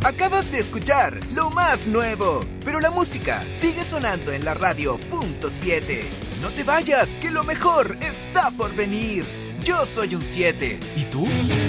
Acabas de escuchar lo más nuevo, pero la música sigue sonando en la radio .7. No te vayas, que lo mejor está por venir. Yo soy un 7. ¿Y tú?